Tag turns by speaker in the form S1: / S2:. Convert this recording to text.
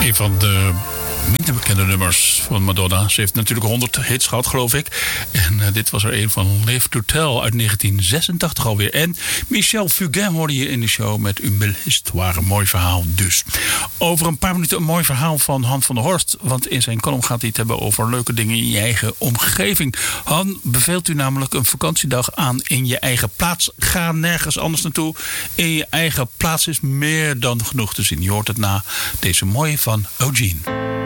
S1: Een van de minder bekende nummers van Madonna. Ze heeft natuurlijk 100 hits gehad, geloof ik. En dit was er een van Live to Tell uit 1986 alweer. En Michel Fugain hoorde je in de show met Une belle histoire. Een mooi verhaal dus. Over een paar minuten een mooi verhaal van Han van der Horst. Want in zijn column gaat hij het hebben over leuke dingen in je eigen omgeving. Han beveelt u namelijk een vakantiedag aan in je eigen plaats. Ga nergens anders naartoe. In je eigen plaats is meer dan genoeg te zien. Je hoort het na deze mooie van Eugene.